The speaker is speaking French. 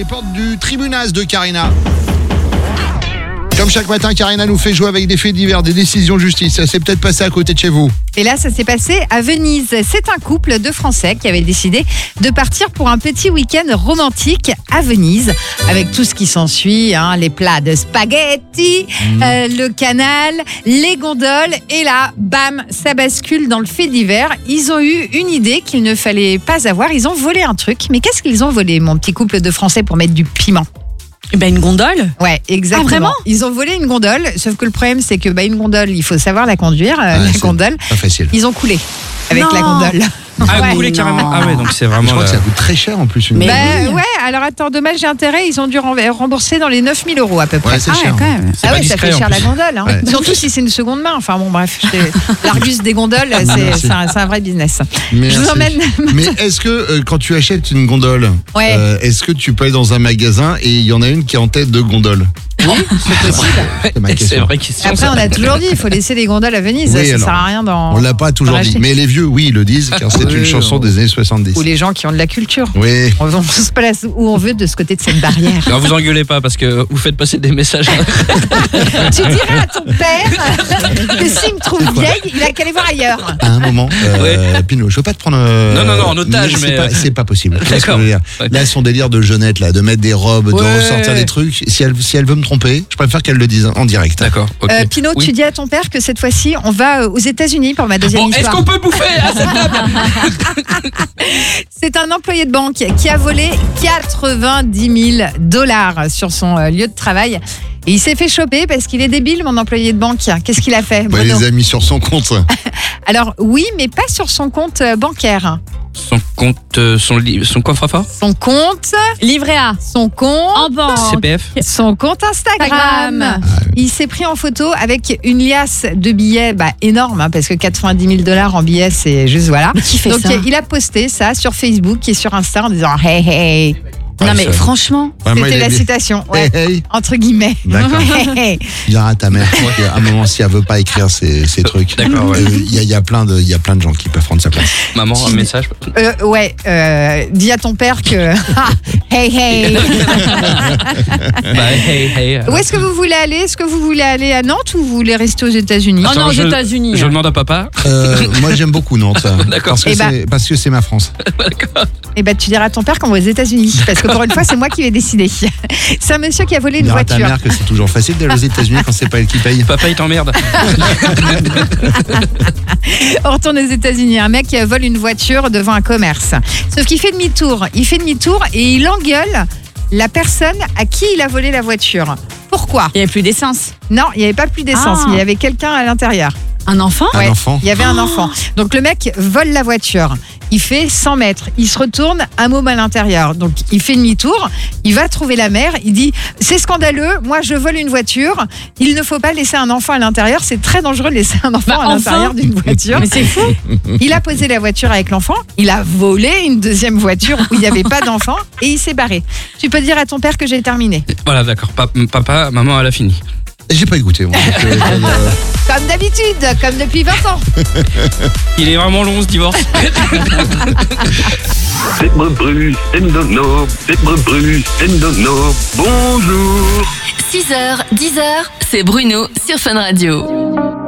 les portes du tribunal de Karina. Comme chaque matin, Karina nous fait jouer avec des faits divers, des décisions de justice. Ça s'est peut-être passé à côté de chez vous. Et là, ça s'est passé à Venise. C'est un couple de Français qui avait décidé de partir pour un petit week-end romantique à Venise, avec tout ce qui s'ensuit, les plats de spaghetti, le canal, les gondoles. Et là, bam, ça bascule dans le fait divers. Ils ont eu une idée qu'il ne fallait pas avoir. Ils ont volé un truc. Mais qu'est-ce qu'ils ont volé, mon petit couple de Français, pour mettre du piment ? Une gondole ? Ouais, exactement. Ah, vraiment ? Ils ont volé une gondole, sauf que le problème, c'est que une gondole, il faut savoir la conduire, la gondole. Pas facile. Ils ont coulé avec la gondole. Coulé carrément. Ah ouais, donc c'est vraiment. Je crois que ça coûte très cher en plus. Une Ouais, alors attends, dommages et intérêts, ils ont dû rembourser dans les 9 000 € à peu près. Ouais, c'est cher. quand même. Ah ouais, ça fait cher la gondole. Ouais. Surtout si c'est une seconde main. Enfin bon, bref, l'Argus des gondoles, c'est un vrai business. Merci. Je vous emmène. Mais est-ce que quand tu achètes une gondole, Ouais. est-ce que tu peux aller dans un magasin et il y en a une qui est en tête de gondole? Oui, c'est possible. C'est ma C'est question. vraie question. Après, on a toujours dit, il faut laisser les gondoles à Venise. Oui, Ça alors, sert à rien On l'a pas toujours dit, racheter. mais les vieux, oui, ils le disent, car c'est une chanson des années 70. Ou les gens qui ont de la culture. Oui. On se place où on veut de ce côté de cette barrière. Non, vous engueulez pas parce que vous faites passer des messages. Tu dirais à ton père que s'il me trouve vieille, il a qu'à aller voir ailleurs. À un moment, Pinot, je veux pas te prendre. Non, en otage, mais. C'est pas possible. Tu vois ce que je D'accord. veux dire. Ouais. Là, son délire de jeunette, là, de mettre des robes, de Ouais. ressortir des trucs. Si elle veut me tromper, je préfère qu'elle le dise en direct. D'accord. Ok. Pinot, Oui. tu dis à ton père que cette fois-ci, on va aux États-Unis pour ma deuxième Bon, est-ce histoire. qu'on peut bouffer à cette table? C'est un employé de banque qui a volé 90 000 $ sur son lieu de travail. Et il s'est fait choper parce qu'il est débile, mon employé de banque. Qu'est-ce qu'il a fait, Bah, il Bruno? les a mis sur son compte. Alors oui, mais pas sur son compte bancaire. Son compte, son coffre-fort? Son compte, Livret A. son compte, En banque. CPF? son compte Instagram. Il s'est pris en photo avec une liasse de billets énorme, parce que 90 000 $ en billets, c'est juste voilà. Mais qui fait Donc ça ? il a posté ça sur Facebook et sur Insta en disant hey hey. Non mais ça- franchement. Ouais, moi, C'était il a la dit- citation, ouais, Hey, hey. entre guillemets. D'accord. Hey, hey. Il y aura ta mère. À un moment, si elle veut pas écrire ces trucs. D'accord, ouais. Il y a plein de gens qui peuvent prendre sa place. Maman, un message? Dis à ton père que hey hey. Hey. Où est-ce que vous voulez aller? Est-ce que vous voulez aller à Nantes ou vous voulez rester aux États-Unis? Oh non, aux je- États-Unis. Je demande à papa. Moi, j'aime beaucoup Nantes. D'accord. Parce que c'est ma France. Eh ben, tu diras à ton père qu'on va aux États-Unis, parce que pour une fois, c'est moi qui vais décider. C'est un monsieur qui a volé une Dire à ta voiture. mère que c'est toujours facile d'aller aux États-Unis quand c'est pas elle qui paye. Papa, il t'emmerde. On retourne aux États-Unis. Un mec vole une voiture devant un commerce. Sauf qu'il fait demi-tour. Il fait demi-tour et il engueule la personne à qui il a volé la voiture. Pourquoi? Il n'y avait plus d'essence. Non, il n'y avait pas plus d'essence, Ah. mais il y avait quelqu'un à l'intérieur. Un enfant ? Un enfant. Il y avait un enfant. Donc le mec vole la voiture. Il fait 100 mètres. Il se retourne, un môme à l'intérieur. Donc il fait demi-tour. Il va trouver la mère. Il dit c'est scandaleux. Moi je vole une voiture. Il ne faut pas laisser un enfant à l'intérieur. C'est très dangereux de laisser un enfant à enfin. l'intérieur d'une voiture. Mais c'est fou. Il a posé la voiture avec l'enfant. Il a volé une deuxième voiture où il n'y avait pas d'enfant et il s'est barré. Tu peux dire à ton père que j'ai terminé. Voilà, d'accord. Papa, maman, elle a fini. J'ai pas écouté. Moi. Comme d'habitude, comme depuis 20 ans. Il est vraiment long, ce divorce. C'est Bruce and Dono, c'est Bruce and Dono. Bonjour. 6h, 10h, c'est Bruno sur Fun Radio.